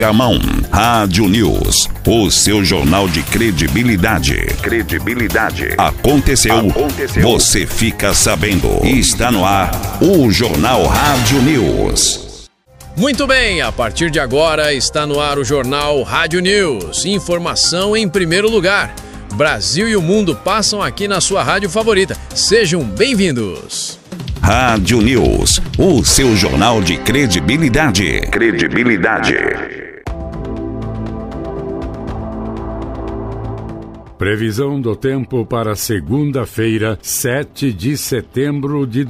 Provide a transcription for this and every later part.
A mão, Rádio News, o seu jornal de credibilidade. Aconteceu, você fica sabendo. Está no ar, o Jornal Rádio News. Muito bem, a partir de agora está no ar o Jornal Rádio News. Informação em primeiro lugar. Brasil e o mundo passam aqui na sua rádio favorita. Sejam bem-vindos. Rádio News, o seu jornal de credibilidade. Previsão do tempo para segunda-feira, 7 de setembro de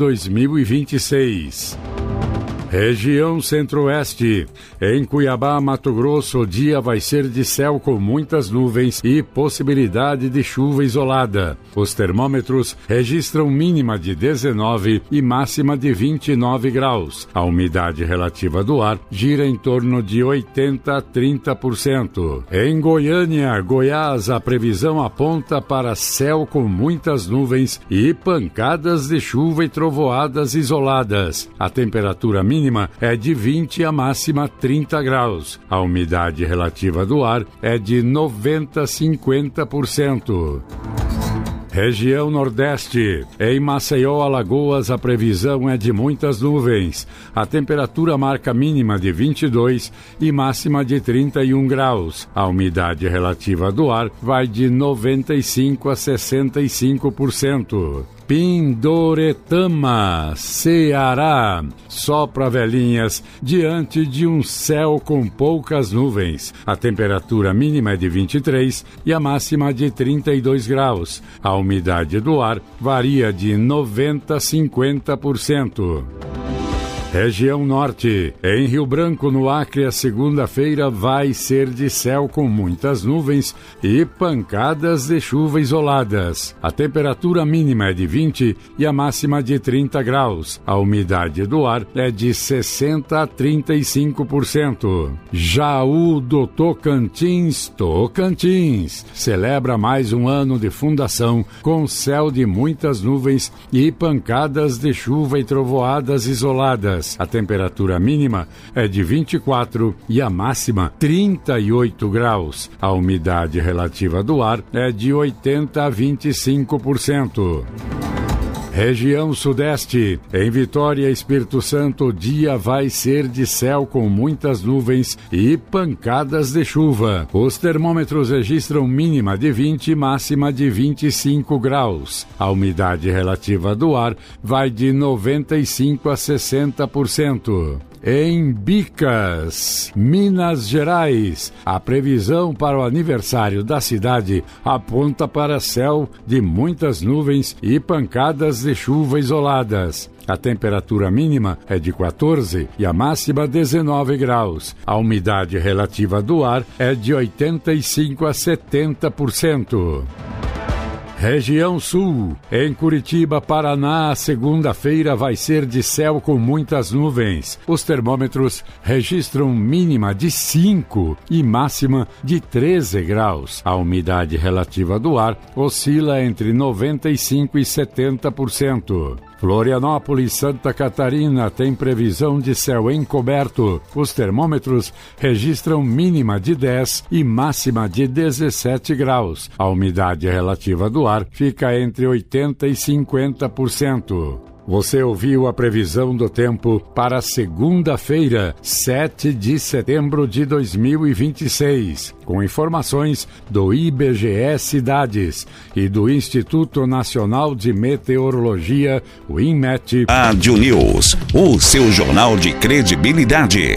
2026. Região Centro-Oeste. Em Cuiabá, Mato Grosso, o dia vai ser de céu com muitas nuvens e possibilidade de chuva isolada. Os termômetros registram mínima de 19 e máxima de 29 graus. A umidade relativa do ar gira em torno de 80 a 30%. Em Goiânia, Goiás, a previsão aponta para céu com muitas nuvens e pancadas de chuva e trovoadas isoladas. A temperatura mínima é de 20 a máxima 30 graus. A umidade relativa do ar é de 90 a 50%. Região Nordeste. Em Maceió, Alagoas, a previsão é de muitas nuvens. A temperatura marca mínima de 22 e máxima de 31 graus. A umidade relativa do ar vai de 95 a 65%. Pindoretama, Ceará. Sopra velhinhas diante de um céu com poucas nuvens. A temperatura mínima é de 23 e a máxima de 32 graus. A umidade do ar varia de 90 a 50%. Região Norte. Em Rio Branco, no Acre, a segunda-feira vai ser de céu com muitas nuvens e pancadas de chuva isoladas. A temperatura mínima é de 20 e a máxima de 30 graus. A umidade do ar é de 60 a 35%. Jaú do Tocantins, celebra mais um ano de fundação com céu de muitas nuvens e pancadas de chuva e trovoadas isoladas. A temperatura mínima é de 24 e a máxima 38 graus. A umidade relativa do ar é de 80 a 25%. Região Sudeste. Em Vitória, Espírito Santo, o dia vai ser de céu com muitas nuvens e pancadas de chuva. Os termômetros registram mínima de 20 e máxima de 25 graus. A umidade relativa do ar vai de 95 a 60%. Em Bicas, Minas Gerais, a previsão para o aniversário da cidade aponta para céu de muitas nuvens e pancadas de chuva isoladas. A temperatura mínima é de 14 e a máxima 19 graus. A umidade relativa do ar é de 85 a 70%. Região Sul. Em Curitiba, Paraná, a segunda-feira vai ser de céu com muitas nuvens. Os termômetros registram mínima de 5 e máxima de 13 graus. A umidade relativa do ar oscila entre 95 e 70%. Florianópolis, Santa Catarina, tem previsão de céu encoberto. Os termômetros registram mínima de 10 e máxima de 17 graus. A umidade relativa do ar fica entre 80 e 50%. Você ouviu a previsão do tempo para segunda-feira, 7 de setembro de 2026, com informações do IBGE Cidades e do Instituto Nacional de Meteorologia, o INMET. Rádio News, o seu jornal de credibilidade.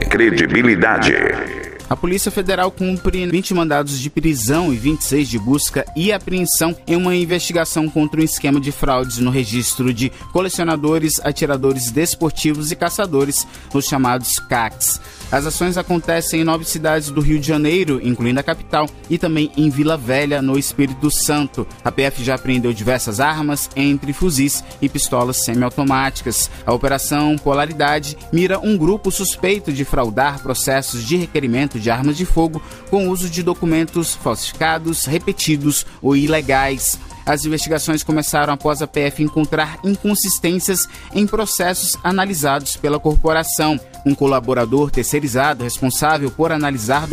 A Polícia Federal cumpre 20 mandados de prisão e 26 de busca e apreensão em uma investigação contra um esquema de fraudes no registro de colecionadores, atiradores desportivos e caçadores, os chamados CACs. As ações acontecem em 9 cidades do Rio de Janeiro, incluindo a capital, e também em Vila Velha, no Espírito Santo. A PF já apreendeu diversas armas, entre fuzis e pistolas semiautomáticas. A Operação Polaridade mira um grupo suspeito de fraudar processos de requerimento de armas de fogo com uso de documentos falsificados, repetidos ou ilegais. As investigações começaram após a PF encontrar inconsistências em processos analisados pela corporação. Um colaborador terceirizado responsável por analisar